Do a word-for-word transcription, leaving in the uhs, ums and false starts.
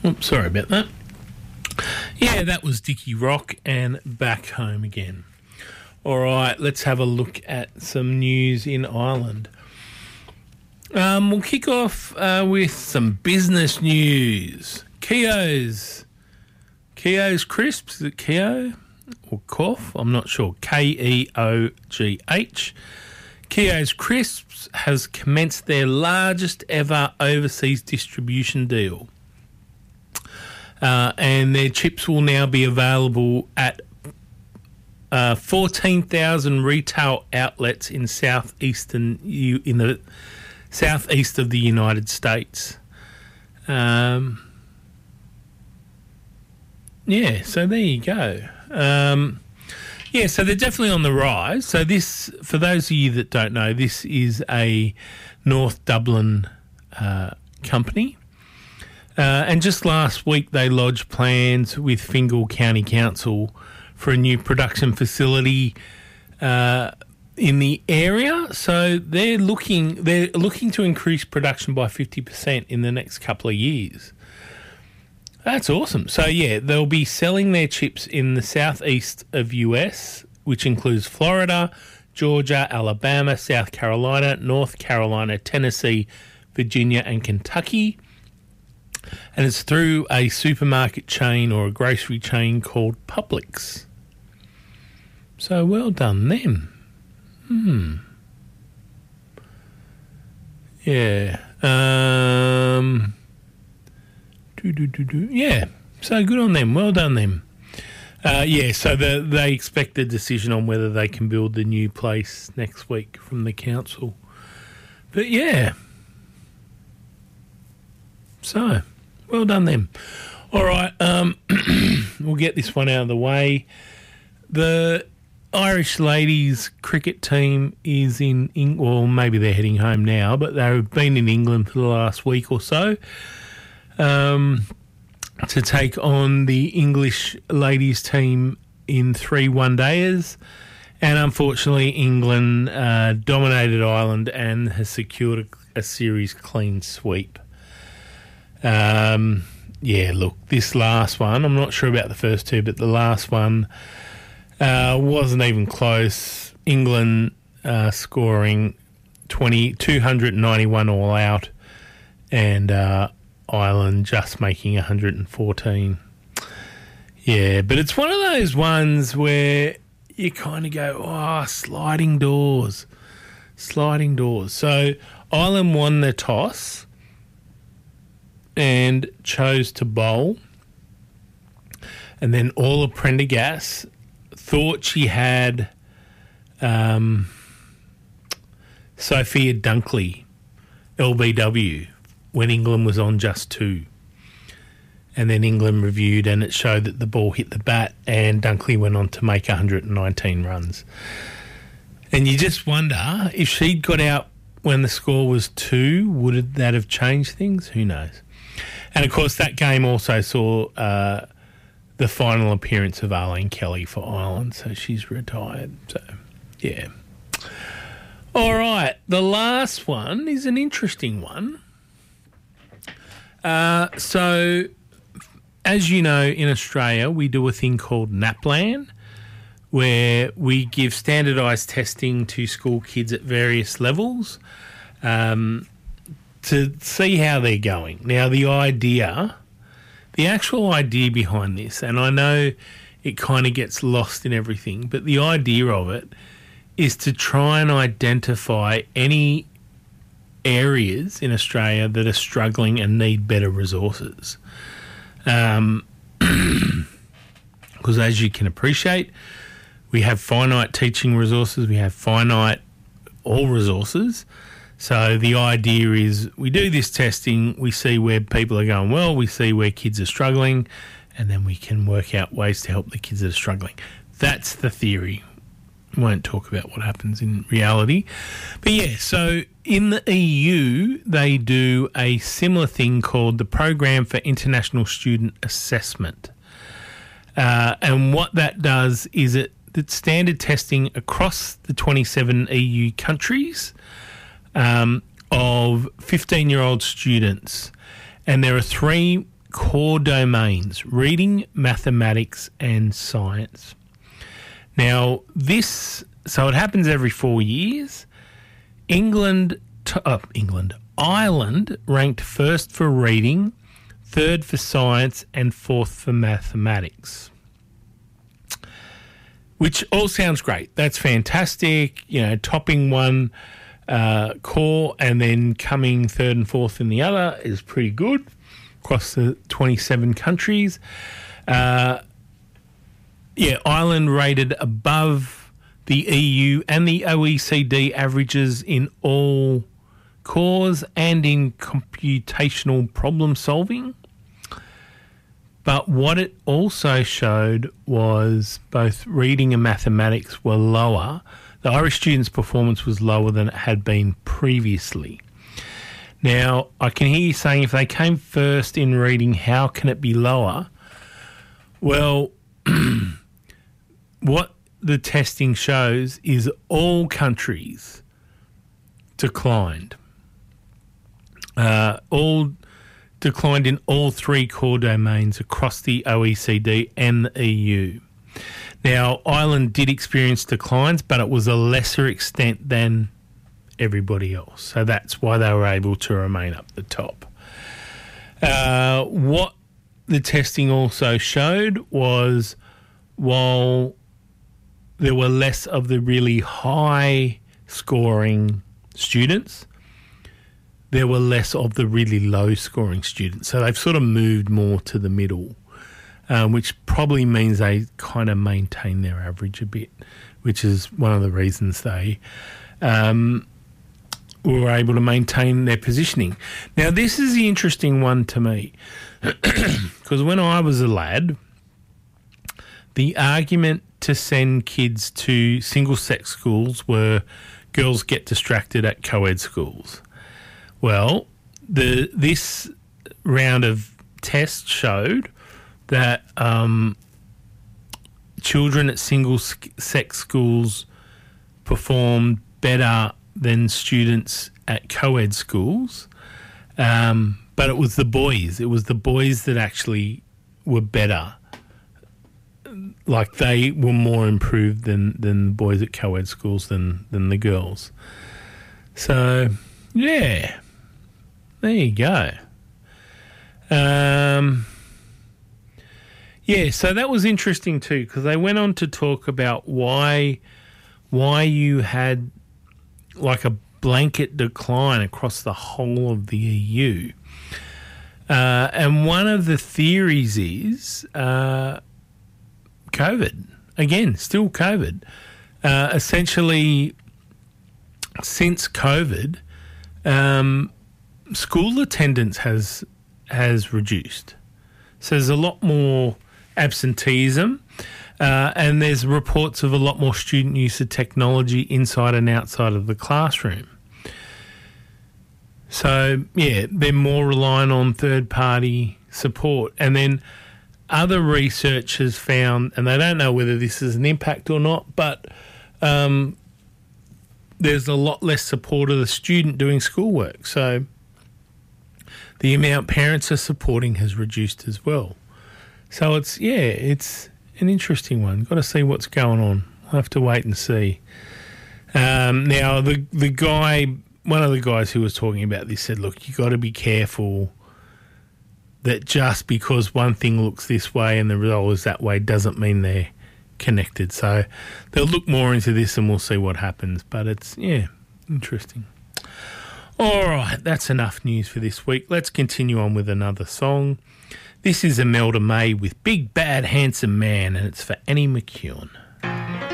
Oops, sorry about that. Yeah, that was Dickie Rock and Back Home Again. All right, let's have a look at some news in Ireland. Um, we'll kick off uh, with some business news. Keogh's, Keogh's Crisps, is it Keogh or Corf? I'm not sure. K E O G H. Keogh's Crisps has commenced their largest ever overseas distribution deal. Uh, and their chips will now be available at uh, fourteen thousand retail outlets in southeastern in the southeast of the United States. Um, yeah, so there you go. Um, yeah, so they're definitely on the rise. So this, for those of you that don't know, this is a North Dublin uh, company. Uh, and just last week they lodged plans with Fingal County Council for a new production facility uh, in the area. So they're looking they're looking to increase production by fifty percent in the next couple of years. That's awesome. So yeah, they'll be selling their chips in the southeast of U S, which includes Florida, Georgia, Alabama, South Carolina, North Carolina, Tennessee, Virginia, and Kentucky. And it's through a supermarket chain or a grocery chain called Publix. So well done them. Hmm. Yeah. Um. Do, do, do, do. Yeah. So good on them. Well done them. Uh, yeah, so the, they expect a decision on whether they can build the new place next week from the council. But yeah. So, well done them. All right, um, we'll get this one out of the way. The Irish ladies cricket team is in, in, well, maybe they're heading home now, but they've been in England for the last week or so um, to take on the English ladies team in three one-dayers. And unfortunately, England uh, dominated Ireland and has secured a, a series clean sweep. Um, yeah, look, this last one, I'm not sure about the first two, but the last one uh, wasn't even close. England uh, scoring twenty, two hundred ninety-one all out, and uh, Ireland just making one hundred fourteen. Yeah, but it's one of those ones where you kind of go, oh, sliding doors, sliding doors. So Ireland won the toss and chose to bowl. And then Orla Prendergast thought she had um, Sophia Dunkley, L B W, when England was on just two. And then England reviewed and it showed that the ball hit the bat and Dunkley went on to make one hundred nineteen runs. And you just wonder, if she'd got out when the score was two, would that have changed things? Who knows? And, of course, that game also saw uh, the final appearance of Arlene Kelly for Ireland, so she's retired. So, yeah. All right, the last one is an interesting one. Uh, so, as you know, in Australia, we do a thing called NAPLAN, where we give standardised testing to school kids at various levels um, to see how they're going. Now, the idea, the actual idea behind this, and I know it kind of gets lost in everything, but the idea of it is to try and identify any areas in Australia that are struggling and need better resources. Um, because as you can appreciate, we have finite teaching resources, we have finite all resources. So the idea is we do this testing, we see where people are going well, we see where kids are struggling, and then we can work out ways to help the kids that are struggling. That's the theory. We won't talk about what happens in reality. But yeah, so in the E U, they do a similar thing called the Program for International Student Assessment. Uh, and what that does is it it's standard testing across the twenty-seven E U countries um, of fifteen-year-old students. And there are three core domains: reading, mathematics, and science. Now, this, so it happens every four years. England, to, uh, England, Ireland ranked first for reading, third for science, and fourth for mathematics. Which all sounds great. That's fantastic. You know, topping one uh, core and then coming third and fourth in the other is pretty good across the twenty-seven countries. Uh, yeah, Ireland rated above the E U and the O E C D averages in all cores and in computational problem solving. But what it also showed was both reading and mathematics were lower. The Irish students' performance was lower than it had been previously. Now, I can hear you saying if they came first in reading, how can it be lower? Well, what the testing shows is all countries declined. Uh, all declined in all three core domains across the O E C D and the E U. Now, Ireland did experience declines, but it was a lesser extent than everybody else. So that's why they were able to remain up the top. Uh, what the testing also showed was while there were less of the really high scoring students, there were less of the really low scoring students. So they've sort of moved more to the middle, um, which probably means they kind of maintain their average a bit, which is one of the reasons they um, were able to maintain their positioning. Now, this is the interesting one to me, because when I was a lad, the argument to send kids to single-sex schools were girls get distracted at co-ed schools. Well, the this round of tests showed that um, children at single-sex schools performed better than students at co-ed schools, um, but it was the boys. It was the boys that actually were better. Like they were more improved than, than the boys at co-ed schools than, than the girls. So, yeah. There you go. Um, yeah, so that was interesting too, because they went on to talk about why why you had like a blanket decline across the whole of the E U. Uh, and one of the theories is uh, COVID. Again, still COVID. Uh, essentially, since COVID, um, school attendance has has reduced. So there's a lot more absenteeism, uh, and there's reports of a lot more student use of technology inside and outside of the classroom. So, yeah, they're more reliant on third-party support. And then other research has found, and they don't know whether this is an impact or not, but um, there's a lot less support of the student doing schoolwork. So the amount parents are supporting has reduced as well. So it's, yeah, it's an interesting one. Got to see what's going on. We'll have to wait and see. Um, now, the the guy, one of the guys who was talking about this said, look, you got to be careful that just because one thing looks this way and the result is that way doesn't mean they're connected. So they'll look more into this and we'll see what happens. But it's, yeah, interesting. All right, that's enough news for this week. Let's continue on with another song. This is Imelda May with Big Bad Handsome Man, and it's for Annie McEwen.